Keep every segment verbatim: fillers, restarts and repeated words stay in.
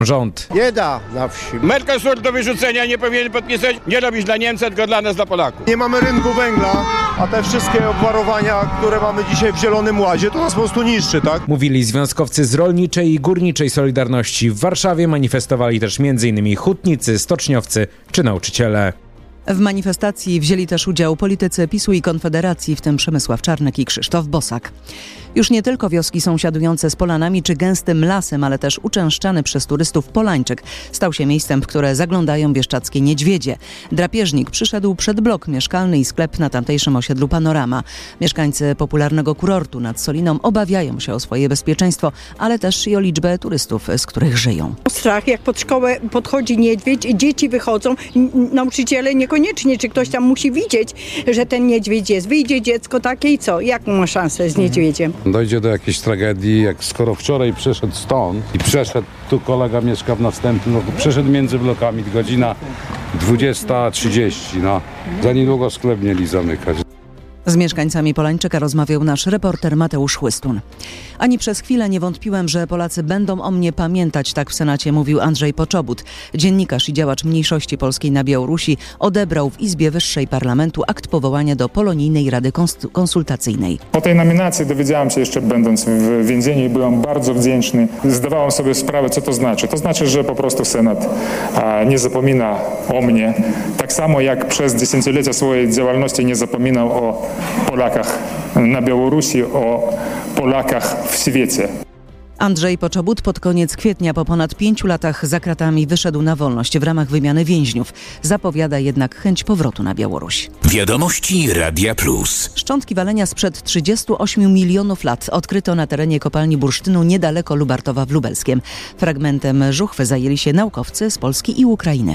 Rząd. Nie da na wsi. Mercosur do wyrzucenia nie powinien podpisać, nie robić dla Niemca, tylko dla nas, dla Polaków. Nie mamy rynku węgla, a te wszystkie obwarowania, które mamy dzisiaj w Zielonym Ładzie, to nas po prostu niszczy, tak? Mówili związkowcy z rolniczej i górniczej Solidarności. W Warszawie manifestowali też między innymi hutnicy, stoczniowcy czy nauczyciele. W manifestacji wzięli też udział politycy PiSu i Konfederacji, w tym Przemysław Czarnek i Krzysztof Bosak. Już nie tylko wioski sąsiadujące z polanami czy gęstym lasem, ale też uczęszczany przez turystów Polańczyk stał się miejscem, w które zaglądają bieszczackie niedźwiedzie. Drapieżnik przyszedł przed blok mieszkalny i sklep na tamtejszym osiedlu Panorama. Mieszkańcy popularnego kurortu nad Soliną obawiają się o swoje bezpieczeństwo, ale też i o liczbę turystów, z których żyją. Strach, jak pod szkołę podchodzi niedźwiedź, dzieci wychodzą, nauczyciele niekoniecznie, czy ktoś tam musi widzieć, że ten niedźwiedź jest. Wyjdzie dziecko takie i co? Jaką ma szansę z niedźwiedziem? Dojdzie do jakiejś tragedii, jak skoro wczoraj przeszedł stąd i przeszedł, tu kolega mieszka w następnym roku, przeszedł między blokami, godzina dwudziesta trzydzieści, no. Za niedługo sklep mieli zamykać. Z mieszkańcami Polańczyka rozmawiał nasz reporter Mateusz Chłystun. Ani przez chwilę nie wątpiłem, że Polacy będą o mnie pamiętać, tak w Senacie mówił Andrzej Poczobut. Dziennikarz i działacz mniejszości polskiej na Białorusi odebrał w Izbie Wyższej Parlamentu akt powołania do Polonijnej Rady Konsultacyjnej. Po tej nominacji dowiedziałem się jeszcze będąc w więzieniu i byłem bardzo wdzięczny. Zdawałem sobie sprawę, co to znaczy. To znaczy, że po prostu Senat a, nie zapomina o mnie. Tak samo jak przez dziesięciolecia swojej działalności nie zapominał o Polakach na Białorusi, o Polakach w świecie. Andrzej Poczobut pod koniec kwietnia po ponad pięciu latach za kratami wyszedł na wolność w ramach wymiany więźniów. Zapowiada jednak chęć powrotu na Białoruś. Wiadomości Radia Plus. Szczątki walenia sprzed trzydziestu ośmiu milionów lat odkryto na terenie kopalni bursztynu niedaleko Lubartowa w Lubelskiem. Fragmentem żuchwy zajęli się naukowcy z Polski i Ukrainy.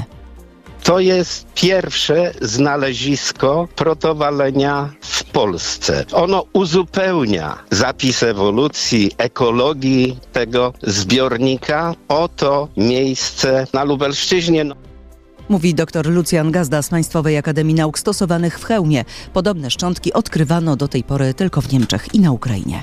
To jest pierwsze znalezisko protowalenia w Polsce. Ono uzupełnia zapis ewolucji, ekologii tego zbiornika. Oto miejsce na Lubelszczyźnie. Mówi dr Lucjan Gazda z Państwowej Akademii Nauk Stosowanych w Chełmie. Podobne szczątki odkrywano do tej pory tylko w Niemczech i na Ukrainie.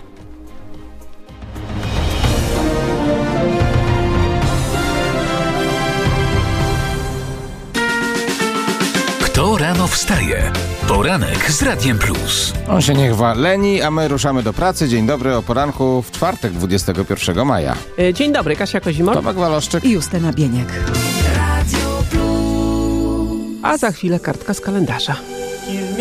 Kto rano wstaje? Poranek z Radiem Plus. On się niech waleni, a my ruszamy do pracy. Dzień dobry, o poranku w czwartek, dwudziestego pierwszego maja. Dzień dobry, Kasia Kozimok. Tomek Waloszczyk i Justyna Bieniek. A za chwilę kartka z kalendarza.